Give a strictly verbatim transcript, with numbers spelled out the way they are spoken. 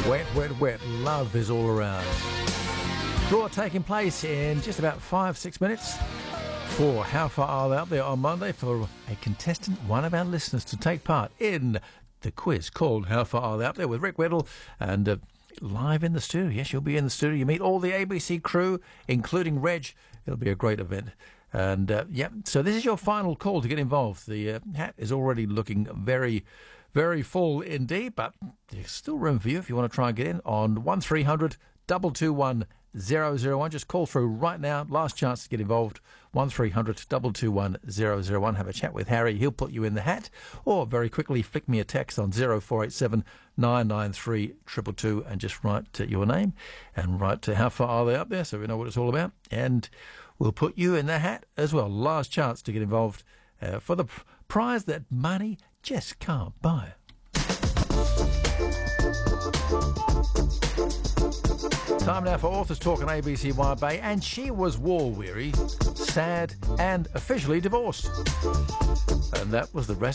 Wet, wet, wet. Love is all around. Draw taking place in just about five, six minutes for How Far Are They Out There on Monday for a contestant, one of our listeners, to take part in the quiz called How Far Are They Out There with Rick Weddle and uh, live in the studio. Yes, you'll be in the studio. You meet all the A B C crew, including Reg. It'll be a great event. And, uh, yeah, so this is your final call to get involved. The uh, hat is already looking very, very full indeed, but there's still room for you if you want to try and get in on one three hundred two two one zero zero one. Just call through right now. Last chance to get involved. one three hundred two two one zero zero one. Have a chat with Harry. He'll put you in the hat. Or very quickly, flick me a text on zero four eight seven nine nine three two two two and just write uh, your name and write uh, how far are they up there so we know what it's all about. And we'll put you in the hat as well. Last chance to get involved uh, for the pr- prize that money just can't buy. Time now for Authors Talk on A B C Wide Bay, and she was war-weary, sad and officially divorced. And that was the rest